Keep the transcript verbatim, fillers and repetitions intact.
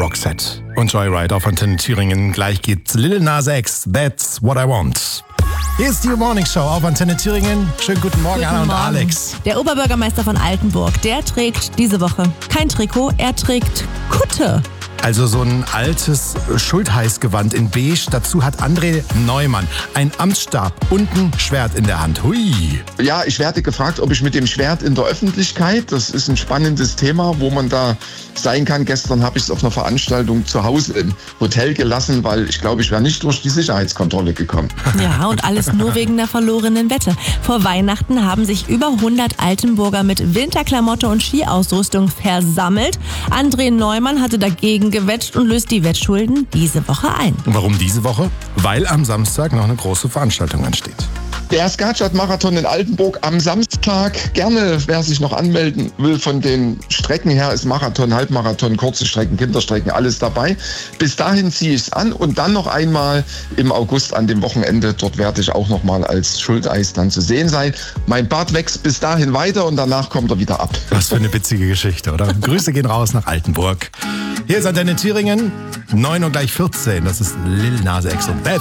Roxette und Joyride auf Antenne Thüringen. Gleich geht's Lil Nas X, That's What I Want. Hier ist die Morning Show auf Antenne Thüringen. Schönen guten Morgen, guten Anna und Morgen. Alex. Der Oberbürgermeister von Altenburg, der trägt diese Woche kein Trikot, er trägt Kutte. Also so ein altes Schultheißgewand in beige. Dazu hat André Neumann einen Amtsstab und ein Schwert in der Hand. Hui. Ja, ich werde gefragt, ob ich mit dem Schwert in der Öffentlichkeit, das ist ein spannendes Thema, wo man da sein kann. Gestern habe ich es auf einer Veranstaltung zu Hause im Hotel gelassen, weil ich glaube, ich wäre nicht durch die Sicherheitskontrolle gekommen. Ja, und alles nur wegen der verlorenen Wette. Vor Weihnachten haben sich über hundert Altenburger mit Winterklamotte und Skiausrüstung versammelt. André Neumann hatte dagegen gewetscht und löst die Wettschulden diese Woche ein. Und warum diese Woche? Weil am Samstag noch eine große Veranstaltung ansteht. Der Skatstadt-Marathon in Altenburg am Samstag. Gerne, wer sich noch anmelden will, von den Strecken her ist Marathon, Halbmarathon, kurze Strecken, Kinderstrecken, alles dabei. Bis dahin ziehe ich es an und dann noch einmal im August an dem Wochenende. Dort werde ich auch noch mal als Schulteis dann zu sehen sein. Mein Bart wächst bis dahin weiter und danach kommt er wieder ab. Was für eine witzige Geschichte, oder? Grüße gehen raus nach Altenburg. Hier ist Antenne Thüringen, neun Uhr gleich vierzehn. Das ist Lil Nas X und That's